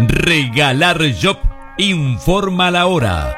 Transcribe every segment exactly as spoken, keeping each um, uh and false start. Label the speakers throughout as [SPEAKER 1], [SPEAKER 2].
[SPEAKER 1] Regalar Shop informa la hora.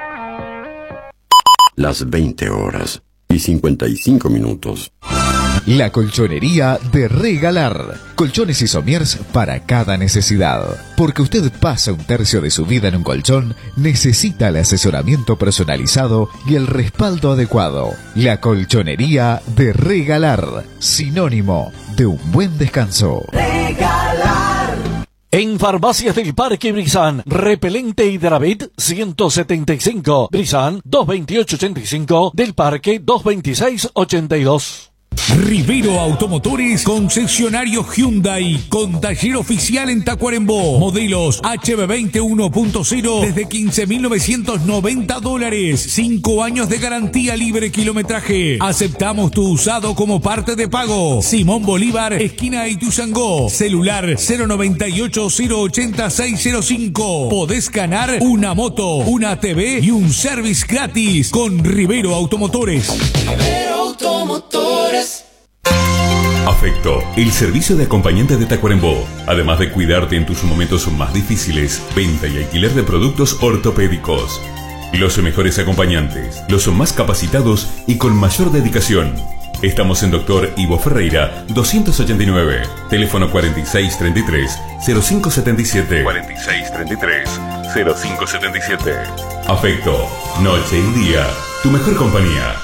[SPEAKER 2] Las veinte horas y cincuenta y cinco minutos.
[SPEAKER 3] La colchonería de Regalar. Colchones y somiers para cada necesidad. Porque usted pasa un tercio de su vida en un colchón, necesita el asesoramiento personalizado y el respaldo adecuado. La colchonería de Regalar. Sinónimo de un buen descanso.
[SPEAKER 4] Regalar. En Farmacias del Parque Brizán, repelente Hidravit ciento setenta y cinco, Brizán dos veintiocho ochenta y cinco, del Parque dos veintiséis ochenta y dos.
[SPEAKER 5] Rivero Automotores, concesionario Hyundai, con taller oficial en Tacuarembó. Modelos H B veinte uno punto cero desde quince mil novecientos noventa dólares. cinco años de garantía libre kilometraje. Aceptamos tu usado como parte de pago. Simón Bolívar, esquina Ituzaingó. Celular cero noventa y ocho, cero ochenta, seiscientos cinco. Podés ganar una moto, una T V y un service gratis con Rivero Automotores.
[SPEAKER 6] Rivero Automotores.
[SPEAKER 7] Afecto, el servicio de acompañante de Tacuarembó. Además de cuidarte en tus momentos más difíciles, venta y alquiler de productos ortopédicos. Los mejores acompañantes, los más capacitados y con mayor dedicación. Estamos en Doctor Ivo Ferreira, doscientos ochenta y nueve. Teléfono cuarenta y seis treinta y tres, cero cinco setenta y siete. cuarenta y seis treinta y tres, cero cinco setenta y siete. Afecto, noche y día, tu mejor compañía.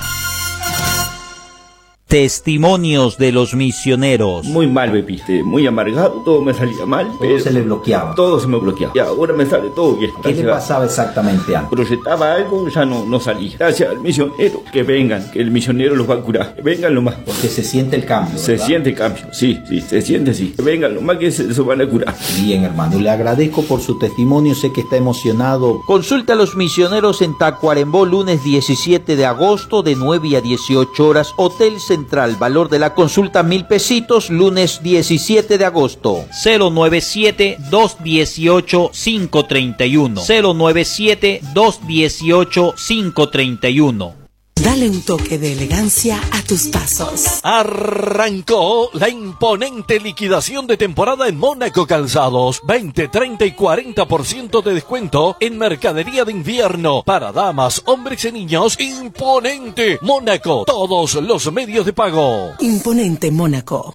[SPEAKER 8] Testimonios de los misioneros.
[SPEAKER 9] Muy mal, Pepe, muy amargado, todo me salía mal.
[SPEAKER 10] Todo pero se le bloqueaba.
[SPEAKER 9] Todo se me bloqueaba. Y ahora me sale todo bien.
[SPEAKER 10] ¿Qué le pasaba exactamente antes?
[SPEAKER 9] Proyectaba algo, ya no, no salía. Gracias al misionero, que vengan, que el misionero los va a curar. Que vengan lo más.
[SPEAKER 10] Porque se siente el cambio,
[SPEAKER 9] Se
[SPEAKER 10] ¿verdad?
[SPEAKER 9] siente el cambio, sí, sí, se siente así. Que vengan lo más que se, se van a curar.
[SPEAKER 10] Bien, hermano, le agradezco por su testimonio, sé que está emocionado.
[SPEAKER 8] Consulta a los misioneros en Tacuarembó, lunes diecisiete de agosto, de nueve a dieciocho horas, Hotel Central, valor de la consulta mil pesitos, lunes diecisiete de agosto. Cero nueve siete, dos uno ocho, cinco tres uno. Cero nueve siete, dos uno ocho, cinco tres uno.
[SPEAKER 11] Dale un toque de elegancia a tus pasos.
[SPEAKER 4] Arrancó la imponente liquidación de temporada en Mónaco Calzados. veinte, treinta y cuarenta por ciento de descuento en mercadería de invierno para damas, hombres y niños. Imponente Mónaco, todos los medios de pago.
[SPEAKER 11] Imponente Mónaco.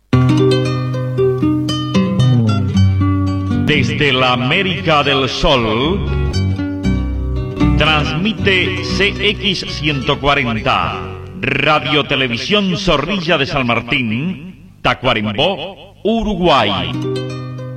[SPEAKER 12] Desde la América del Sol transmite C X ciento cuarenta, Radio Televisión Zorrilla de San Martín, Tacuarembó, Uruguay.